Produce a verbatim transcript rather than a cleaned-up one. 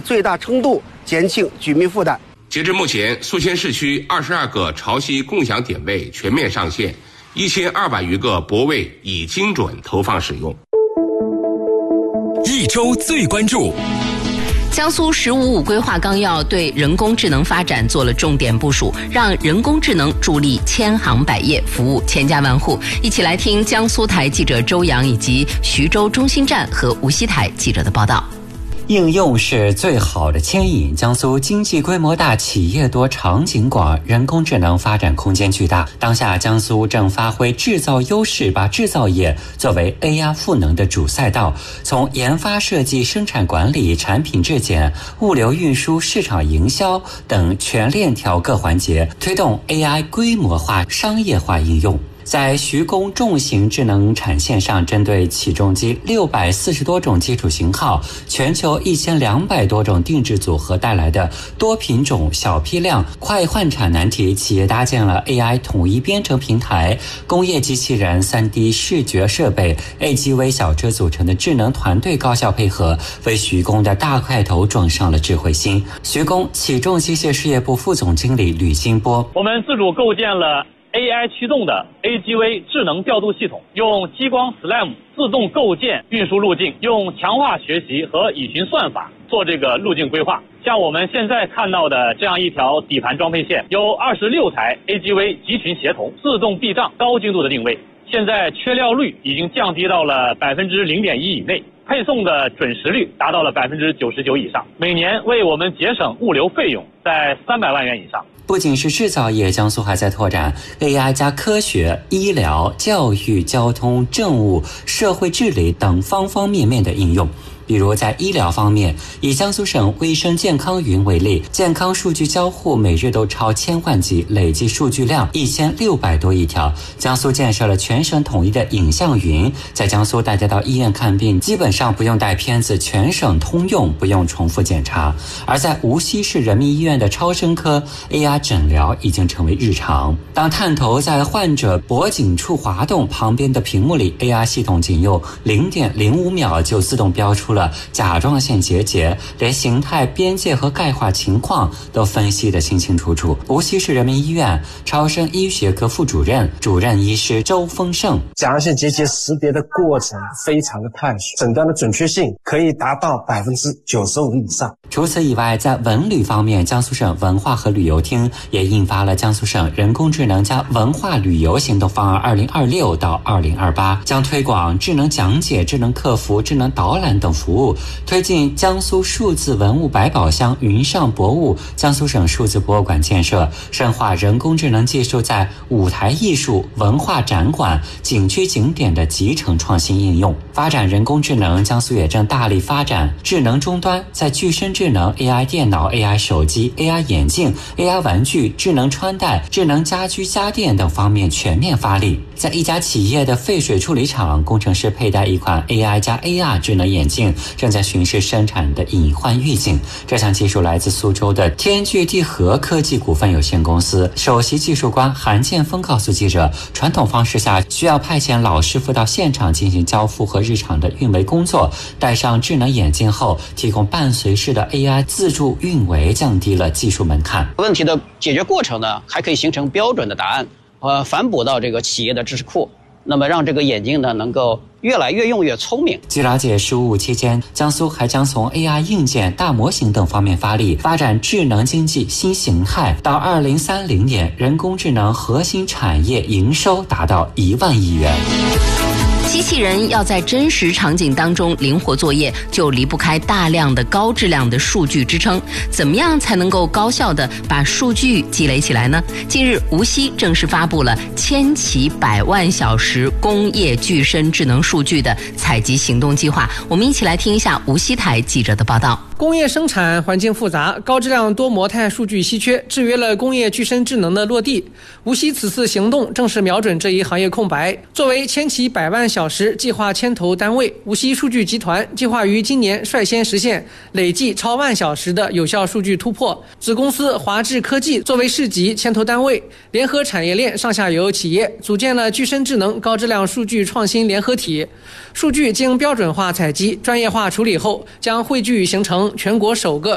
最大程度减轻居民负担。 截至目前，宿迁市区二十二个潮汐共享点位全面上线，一千二百余个泊位已精准投放使用。 一周最关注。 江苏“十五五”规划纲要对人工智能发展做了重点部署，让人工智能助力千行百业，服务千家万户。一起来听江苏台记者周洋以及徐州中心站和无锡台记者的报道。 应用是最好的牵引。江苏经济规模大，企业多，场景广，人工智能发展空间巨大。当下江苏正发挥制造优势，把制造业作为 A I 赋能的主赛道，从研发设计、生产管理、产品质检、物流运输、市场营销等全链条各环节，推动 A I 规模化、商业化应用。在徐工重型智能产线上，针对起重机六百四十多种基础型号、全球一千两百多种定制组合带来的多品种、小批量、快换产难题，企业搭建了 A I 统一编程平台、工业机器人、三 D 视觉设备、A G V 小车组成的智能团队高效配合，为徐工的大块头装上了智慧心。徐工起重机械事业部副总经理吕金波： 我们自主构建了A I 驱动的 A G V 智能调度系统，用激光 S L A M 自动构建运输路径，用强化学习和乙循算法做这个路径规划。像我们现在看到的这样一条底盘装配线，有二十六台 A G V 集群协同自动避障高精度的定位，现在缺料率已经降低到了百分之零点一以内，配送的准时率达到了百分之九十九以上，每年为我们节省物流费用在三百万元以上。 不仅是制造业，江苏还在拓展 A I 加科学、医疗、教育、交通、政务、社会治理等方方面面的应用。比如在医疗方面，以江苏省卫生健康云为例，健康数据交互每日都超千万级，累计数据量一千六百多亿条。江苏建设了全省统一的影像云，在江苏大家到医院看病基本上不用带片子，全省通用，不用重复检查。而在无锡市人民医院的超声科 A I 诊疗已经成为日常。当探头在患者脖颈处滑动，旁边的屏幕里 A I 系统仅用零点零五秒就自动标出了甲状腺结节，连形态、边界和钙化情况都分析得清清楚楚。无锡市人民医院超声医学科副主任、主任医师周丰盛： 甲状腺结节识别的过程非常的快速，诊断的准确性可以达到百分之九十五以上。 除此以外，在文旅方面，江苏省文化和旅游厅也印发了江苏省人工智能加文化旅游行动方案二零二六到二零二八，将推广智能讲解、智能客服、智能导览等服务，推进江苏数字文物百宝箱、云上博物、江苏省数字博物馆建设，深化人工智能技术在舞台艺术、文化展馆、景区景点的集成创新应用。发展人工智能，江苏也正大力发展智能终端，在具身智能、A I 电脑、A I 手机、A I 眼镜、A I 玩具、智能穿戴、智能家居家电等方面全面发力。在一家企业的废水处理厂，工程师佩戴一款 A I 加 A R 智能眼镜，正在巡视生产的隐患预警。这项技术来自苏州的天聚地核科技股份有限公司，首席技术官韩建峰告诉记者，传统方式下需要派遣老师傅到现场进行交付和日常的运维工作，戴上智能眼镜后，提供伴随式的 A I 自助运维，降低了技术门槛。 问题的解决过程呢，还可以形成标准的答案，呃，反哺到这个企业的知识库，那么让这个眼镜呢能够越来越用越聪明。 据了解，十五五期间，江苏还将从 A I 硬件、大模型等方面发力，发展智能经济新形态。到二零三零年，人工智能核心产业营收达到一万亿元。 机器人要在真实场景当中灵活作业，就离不开大量的高质量的数据支撑。怎么样才能够高效地把数据积累起来呢？近日，无锡正式发布了千起百万小时工业具身智能数据的采集行动计划。我们一起来听一下无锡台记者的报道。 工业生产环境复杂，高质量多模态数据稀缺，制约了工业具身智能的落地。无锡此次行动正是瞄准这一行业空白。作为千起百万小时计划牵头单位，无锡数据集团计划于今年率先实现累计超万小时的有效数据突破。子公司华智科技作为市级牵头单位，联合产业链上下游企业，组建了具身智能高质量数据创新联合体。数据经标准化采集、专业化处理后，将汇聚形成全国首个